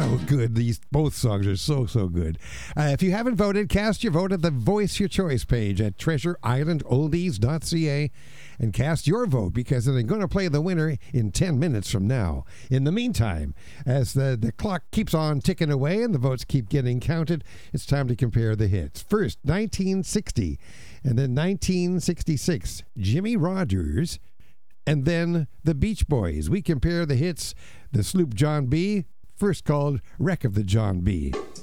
so good. These both songs are so good. If you haven't voted, cast your vote at the Voice Your Choice page at treasureislandoldies.ca and cast your vote, because they're going to play the winner in 10 minutes from now. In the meantime, as the clock keeps on ticking away and the votes keep getting counted, it's time to compare the hits. First, 1960, and then 1966, Jimmy Rogers, and then the Beach Boys. We compare the hits, the Sloop John B., first called Wreck of the John B.